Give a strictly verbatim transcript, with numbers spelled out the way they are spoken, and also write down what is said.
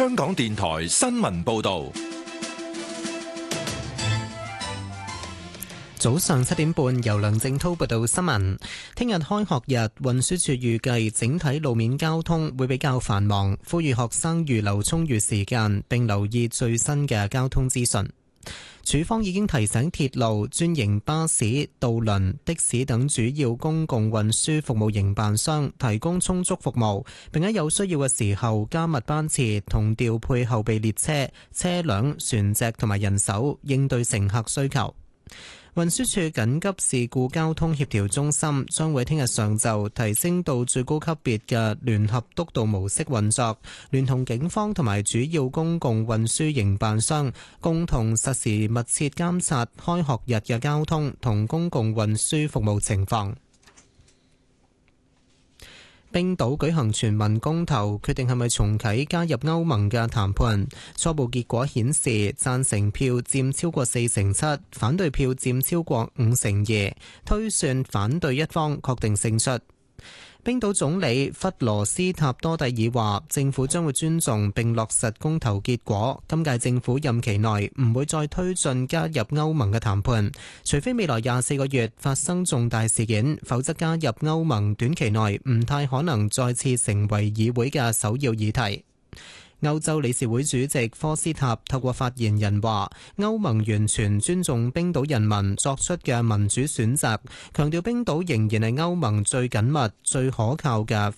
香港電台新聞報道。 早上七點半，由梁正滔報道新聞。聽日開學日，運輸署預計整體路面交通會比較繁忙，呼籲學生預留充裕時間，並留意最新嘅交通資訊。署方已經提醒鐵路、專營巴士、渡輪、的士等主要公共運輸服務營辦商提供充足服務，並喺有需要嘅時候加密班次同調配後備列車、車輛、船隻同埋人手，應對乘客需求。運輸署緊急事故交通協調中心將會聽日上晝提升到最高級別嘅聯合督導模式運作，聯同警方同埋主要公共運輸營辦商共同實時密切監察開學日嘅交通同公共運輸服務情況。冰島舉行全民公投，決定係咪重啟加入歐盟嘅談判。初步結果顯示，贊成票佔超過四成七，反對票佔超過五成二，推算反對一方確定勝出。冰島總理弗羅斯塔多蒂爾話，政府將會尊重並落實公投結果。今屆政府任期內唔會再推進加入歐盟嘅談判，除非未來廿四個月發生重大事件，否則加入歐盟短期內唔太可能再次成為議會嘅首要議題。歐洲理事會主席科斯塔透過發言人話，歐盟完全尊重冰島人民作出嘅民主選擇，強調冰島仍然係歐盟最緊密、最可靠嘅